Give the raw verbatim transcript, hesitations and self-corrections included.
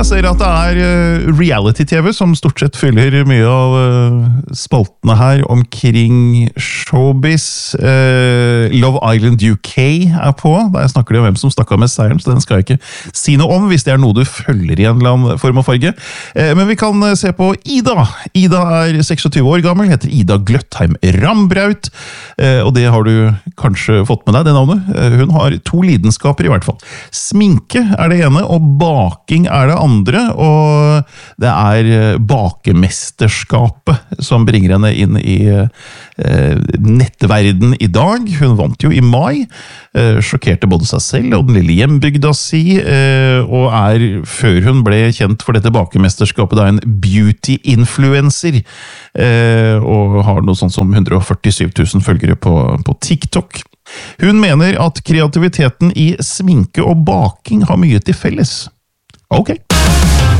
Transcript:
Jeg ser at det er reality-tv som stort sett fyller mye av spaltene her omkring showbiz. Love Island U K er på. Der snakker de om hvem som stakk av med seieren, så den skal jeg ikke si noe om hvis det er noe du følger i en eller annen form og farge. Men vi kan se på Ida. Ida er seksogtyve år gammel, heter Ida Gløttheim Rambraut, og det har du kanskje fått med deg, det navnet. Hun har to lidenskaper i hvert fall. Sminke er det ene, og baking er det andre, og det er bakemesterskapet som bringer henne inn i eh, nettverden i dag. Hun vant jo i mai, eh, sjokkerte både seg selv og den lille hjembygda si, eh, og er, før hun ble kjent for dette bakemesterskapet, da en beauty-influencer, eh, og har noe sånt som hundre og førtisju tusen følgere på, på TikTok. Hun mener at kreativiteten i sminke og baking har mye til felles. Ok.